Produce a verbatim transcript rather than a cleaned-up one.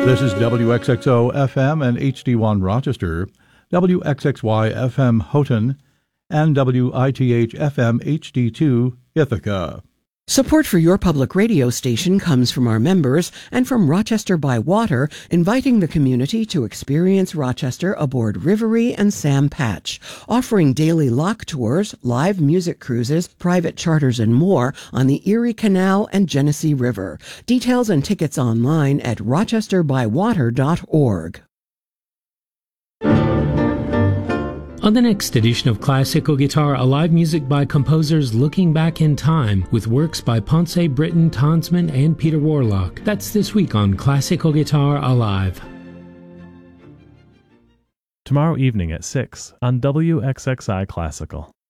This is W X X O F M and H D one Rochester, W X X Y F M Houghton, and W I T H F M H D two Ithaca. Support for your public radio station comes from our members and from Rochester by Water, inviting the community to experience Rochester aboard Rivery and Sam Patch, offering daily lock tours, live music cruises, private charters, and more on the Erie Canal and Genesee River. Details and tickets online at rochester by water dot org. On the next edition of Classical Guitar, a live music by composers looking back in time with works by Ponce, Britton, Tonsman, and Peter Warlock. That's this week on Classical Guitar Alive. Tomorrow evening at six on W X X I Classical.